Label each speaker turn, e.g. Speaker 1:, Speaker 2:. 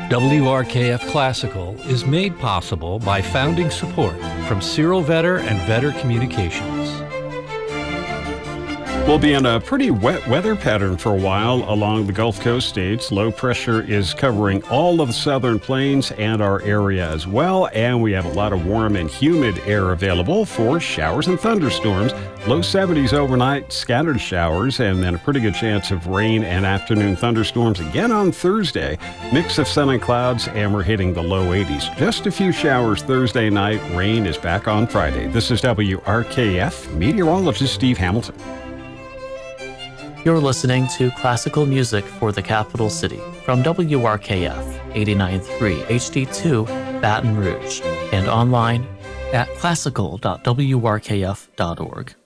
Speaker 1: WRKF Classical is made possible by founding support from Cyril Vetter and Vetter Communications.
Speaker 2: We'll be in a pretty wet weather pattern for a while along the Gulf Coast states. Low pressure is covering all of the southern plains and our area as well, and we have a lot of warm and humid air available for showers and thunderstorms. Low 70s overnight, scattered showers, and then a pretty good chance of rain and afternoon thunderstorms again on Thursday. Mix of sun and clouds, and we're hitting the low 80s. Just a few showers Thursday night. Rain is back on Friday. This is WRKF meteorologist Steve Hamilton.
Speaker 3: You're listening to classical music for the capital city from WRKF 89.3 HD2 Baton Rouge and online at classical.wrkf.org.